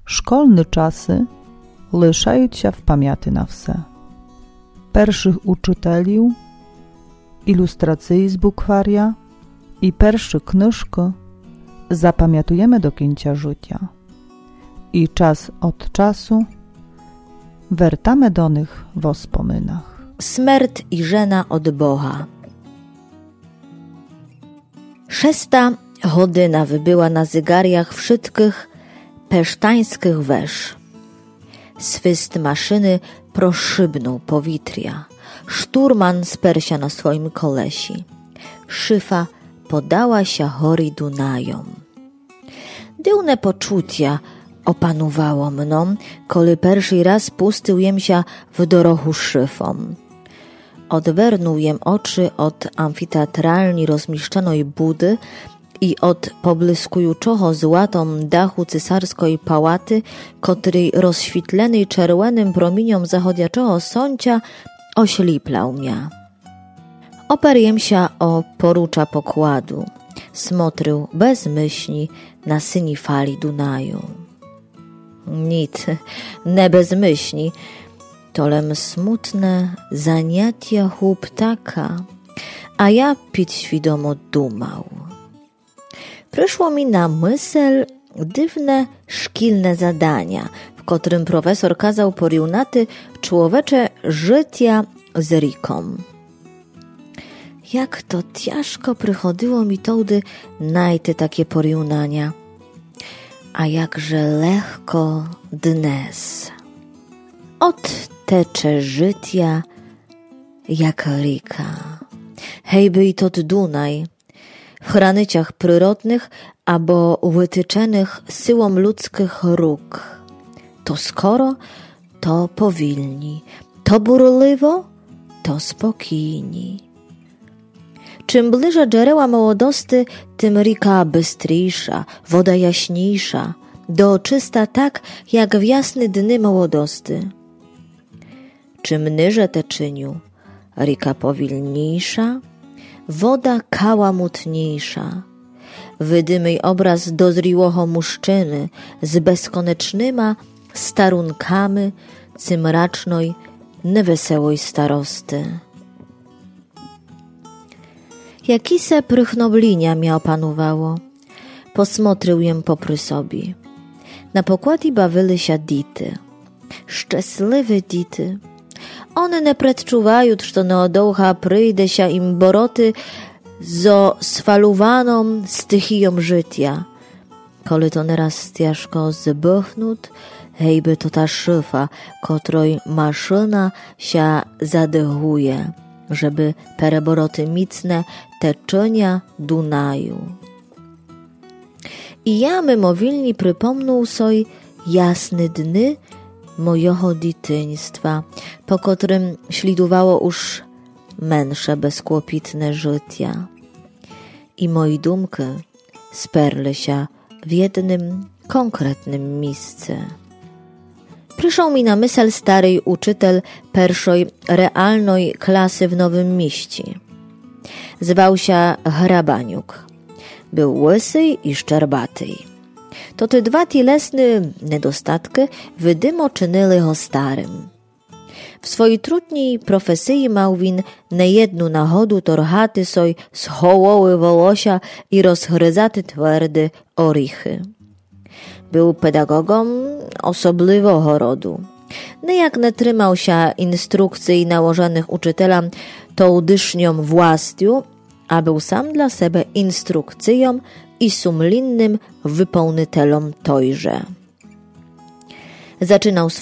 Школьні часи лишаються в пам'яті на все. Перших учителів, ілюстрації з букваря і перші книжки запам'ятуємо до кінця життя. І час від часу wертamy do nich w wspominach. Smrt i żena od Boha. 6. godzina wybyła na zegarjach wszystkich pesztańskich wesz. Swist maszyny proszybnął powietrza. Szturman sperł się na swoim kolesi. Szyfa podała się hory Dunajom. Dziwne poczucia opanowało mną, kiedy pierwszy raz puściłem się w dorogu szyfą. Odwernąłem oczy od amfiteatralnie rozmieszczonej budy i od pobłyskującego złotą dachu cesarskiej pałaty, który rozświetlony czerwonym promieniem zachodzącego słońca ośliplał mnie. Oparłem się o porucza pokładu. Smotrzył bezmyślnie na syni fali Dunaju. Nic, nie bezmyślnie, tolem smutne zaniatia chłoptaka, a ja pić świadomo dumał. Przyszło mi na myśl dziwne szkolne zadania, w którym profesor kazał porównać człowiecze życia z riką. Jak to ciężko przychodziło mi wtedy najty takie porównania, a jakże lekko dnes. Odtecze życia jak rika. Hejby i tot Dunaj, w hranyciach przyrodnych albo wytyczenych siłą ludzkich róg. To skoro, to powilni, to burliwo, to spokojni. Czym bliżej dżereła młodosty, tym rika bystrisza, woda jaśniejsza, doczysta tak, jak w jasne dny młodosty. Czym niżej teczyniu, rika powilniejsza, woda kałamutniejsza. Wydymej obraz dozriłego muszczyny z bezkoniecznyma starunkami cymracznej, niewesołej starosty. Jakise prychnoblinia mnie opanowało. Posmotriłem popry sobie. Na pokładzie bawili się dity. Szczęśliwe dity. One nie predczuwają, że na odołcha przyjdzie się im boroty zo sfaluwaną stychiją życia. Kole to nieraz ciężko zbychnąć, hejby to ta szyfa, której maszyna się zadechuje, żeby pereboroty micne teczenia Dunaju. I ja mimowilnie przypomnął sobie jasne dny mojego dzieciństwa, po którym ślidowało już męższe bezkłopitne życia. I moje dumki sperły się w jednym konkretnym miejscu. Przyszedł mi na myśl stary uczytel pierwszej realnej klasy w Nowym Mieście. Zwał się Hrabaniuk. Był łysy i szczerbaty. To te dwa cielesne niedostatki wydymo czynili go starym. W swojej trudnej profesji miał win niejedną nachodu torhaty soj z hołoły wołosia i rozchryzaty twardy orichy. Był pedagogom osobliwego rodu. Niejak nie trzymał się instrukcji nałożonych uczytelom tą dysznią własną, a był sam dla siebie instrukcją i sumlinnym wypełnitelom tojże. Zaczynał